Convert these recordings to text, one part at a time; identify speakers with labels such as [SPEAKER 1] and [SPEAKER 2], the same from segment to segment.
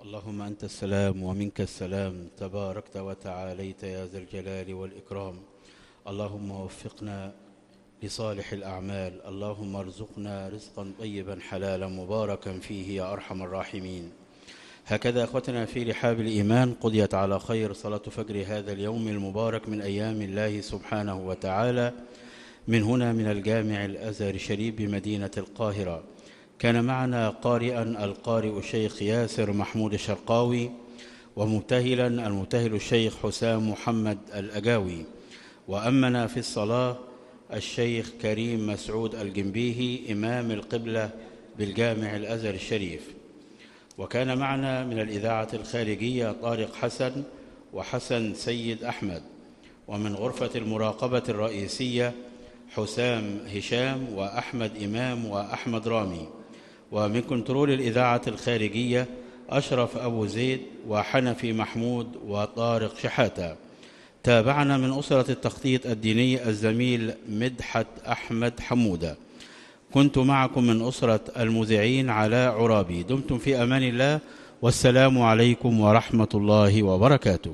[SPEAKER 1] اللهم أنت السلام ومنك السلام، تباركت وتعاليت يا ذا الجلال والإكرام. اللهم وفقنا لصالح الأعمال، اللهم ارزقنا رزقا طيبا حلالا مباركا فيه يا أرحم الراحمين. هكذا أخوتنا في رحاب الإيمان قضيت على خير صلاة فجر هذا اليوم المبارك من أيام الله سبحانه وتعالى، من هنا من الجامع الأزهر الشريف بمدينة القاهرة. كان معنا قارئا القارئ الشيخ ياسر محمود الشرقاوي، ومبتهلا المبتهل الشيخ حسام محمد الأجاوي، وأمنا في الصلاة الشيخ كريم مسعود الجنبيهي إمام القبلة بالجامع الأزهر الشريف. وكان معنا من الإذاعة الخارجية طارق حسن وحسن سيد أحمد، ومن غرفة المراقبة الرئيسية حسام هشام وأحمد إمام وأحمد رامي، ومن كنترول الإذاعة الخارجية أشرف أبو زيد وحنفي محمود وطارق شحاتة. تابعنا من أسرة التخطيط الديني الزميل مدحت أحمد حمودة. كنت معكم من أسرة المذيعين علاء عرابي. دمتم في أمان الله، والسلام عليكم ورحمة الله وبركاته.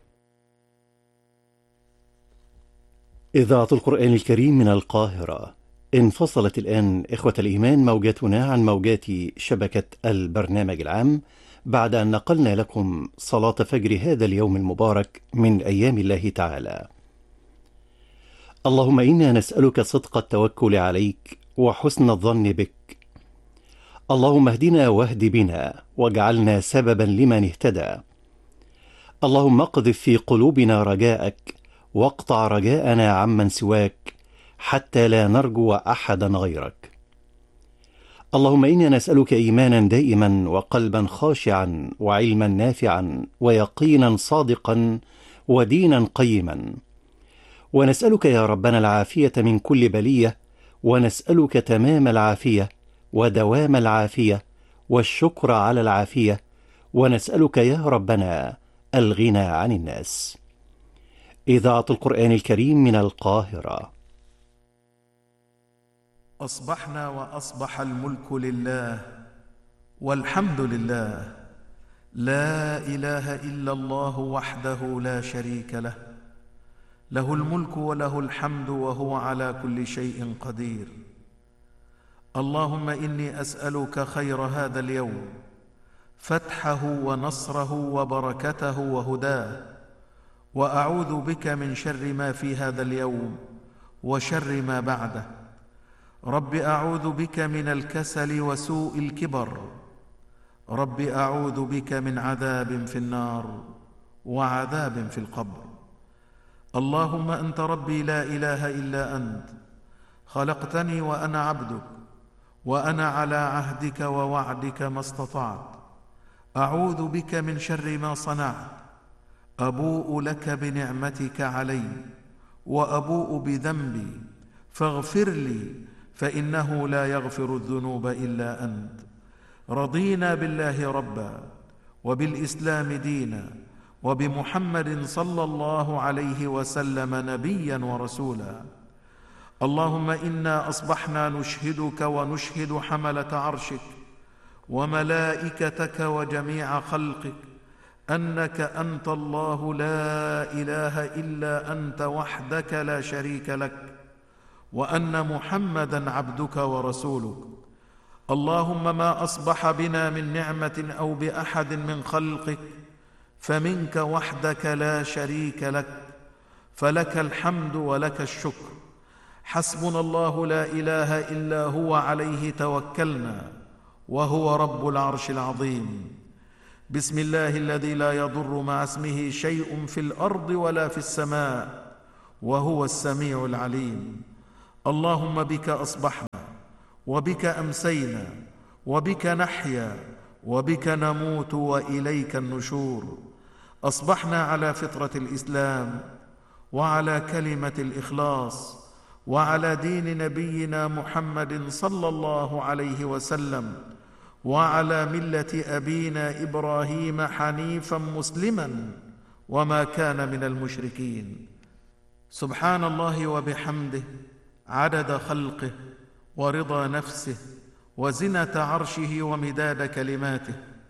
[SPEAKER 2] إذاعة القرآن الكريم من القاهرة. انفصلت الآن إخوة الإيمان موجاتنا عن موجات شبكة البرنامج العام، بعد أن نقلنا لكم صلاة فجر هذا اليوم المبارك من أيام الله تعالى. اللهم إنا نسألك صدق التوكل عليك وحسن الظن بك. اللهم اهدنا واهد بنا واجعلنا سببا لمن اهتدى. اللهم اقذف في قلوبنا رجاءك واقطع رجاءنا عمن سواك حتى لا نرجو أحدا غيرك. اللهم إنا نسألك إيمانا دائما وقلبا خاشعا وعلما نافعا ويقينا صادقا ودينا قيما، ونسألك يا ربنا العافية من كل بلية، ونسألك تمام العافية ودوام العافية والشكر على العافية، ونسألك يا ربنا الغنى عن الناس. إذاعة القرآن الكريم من القاهرة.
[SPEAKER 3] أصبحنا وأصبح الملك لله والحمد لله، لا إله إلا الله وحده لا شريك له، له الملك وله الحمد وهو على كل شيء قدير. اللهم إني أسألك خير هذا اليوم، فتحه ونصره وبركته وهداه، وأعوذ بك من شر ما في هذا اليوم وشر ما بعده. رب أعوذ بك من الكسل وسوء الكبر، رب أعوذ بك من عذاب في النار وعذاب في القبر. اللهم أنت ربي لا إله إلا أنت، خلقتني وأنا عبدك، وأنا على عهدك ووعدك ما استطعت. أعوذ بك من شر ما صنعت، أبوء لك بنعمتك علي وأبوء بذنبي، فاغفر لي فإنه لا يغفر الذنوب إلا أنت. رضينا بالله ربا وبالإسلام دينا وبمحمد صلى الله عليه وسلم نبيا ورسولا. اللهم إنا أصبحنا نشهدك ونشهد حملة عرشك وملائكتك وجميع خلقك أنك أنت الله لا إله إلا أنت وحدك لا شريك لك، وأن محمدا عبدك ورسولك. اللهم ما أصبح بنا من نعمة أو بأحد من خلقك فمنك وحدك لا شريك لك، فلك الحمد ولك الشكر. حسبنا الله لا إله إلا هو، عليه توكلنا وهو رب العرش العظيم. بسم الله الذي لا يضر مع اسمه شيء في الأرض ولا في السماء وهو السميع العليم. اللهم بك أصبحنا وبك أمسينا وبك نحيا وبك نموت وإليك النشور. أصبحنا على فطرة الإسلام وعلى كلمة الإخلاص وعلى دين نبينا محمد صلى الله عليه وسلم، وعلى ملة أبينا إبراهيم حنيفا مسلما وما كان من المشركين. سبحان الله وبحمده عدد خلقه ورضا نفسه وزنة عرشه ومداد كلماته.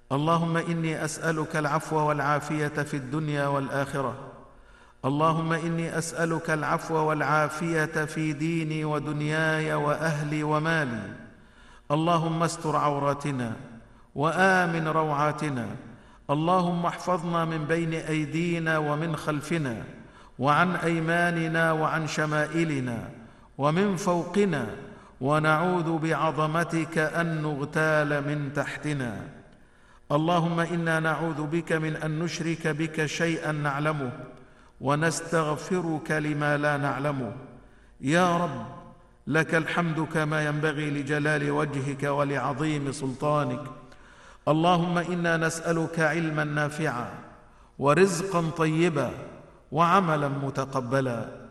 [SPEAKER 3] اللهم إني أسألك العفو والعافية في الدنيا والآخرة. اللهم إني أسألك العفو والعافية في ديني ودنياي وأهلي ومالي. اللهم استر عوراتنا وآمن روعاتنا. اللهم احفظنا من بين أيدينا ومن خلفنا وعن أيماننا وعن شمائلنا ومن فوقنا، ونعوذ بعظمتك أن نغتال من تحتنا. اللهم إنا نعوذ بك من أن نشرك بك شيئا نعلمه ونستغفرك لما لا نعلمه. يا رب، لك الحمد كما ينبغي لجلال وجهك ولعظيم سلطانك. اللهم إنا نسألك علما نافعا ورزقا طيبا وعملا متقبلا.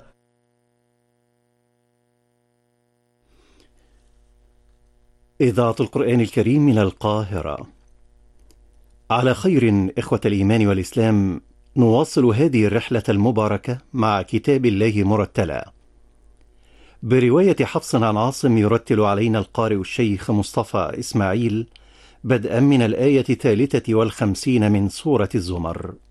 [SPEAKER 2] إذاعة القرآن الكريم من القاهرة. على خير إخوة الإيمان والإسلام، نواصل هذه الرحلة المباركة مع كتاب الله مرتلا برواية حفص عن عاصم، يرتل علينا القارئ الشيخ مصطفى إسماعيل، بدءا من الآية 53 من سورة الزمر.